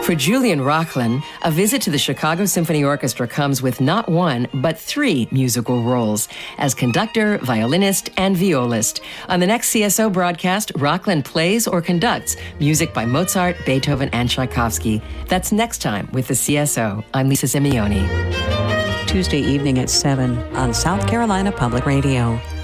For Julian Rochlin, a visit to the Chicago Symphony Orchestra comes with not one, but 3 musical roles as conductor, violinist, and violist. On the next CSO broadcast, Rochlin plays or conducts music by Mozart, Beethoven, and Tchaikovsky. That's next time with the CSO. I'm Lisa Simeoni. Tuesday evening at 7 on South Carolina Public Radio.